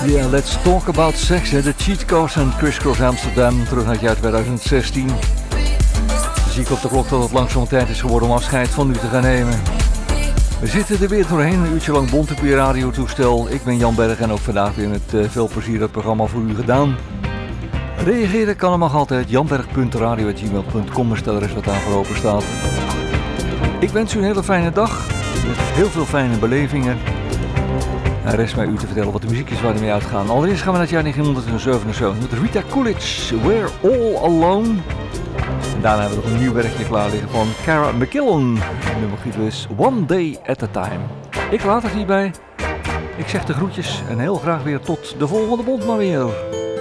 Yeah, let's talk about sex. De Cheat Codes en Criss Cross Amsterdam, terug naar het jaar 2016. Zie ik op de klok dat het langzaam tijd is geworden om afscheid van u te gaan nemen. We zitten er weer doorheen, een uurtje lang bont op je radiotoestel. Ik ben Jan Berg en ook vandaag weer met veel plezier het programma voor u gedaan. Reageren kan er mag altijd, janberg.radio@gmail.com is het adres wat daarvoor open staat. Ik wens u een hele fijne dag, met heel veel fijne belevingen. En rest mij u te vertellen wat de muziek is waar we mee uitgaan. Allereerst gaan we naar het jaar 1977 met Rita Coolidge, We're All Alone. En daarna hebben we nog een nieuw werkje klaar liggen van Cara McKillen. De nummer is One Day at a Time. Ik laat het hierbij. Ik zeg de groetjes en heel graag weer tot de volgende bond maar weer.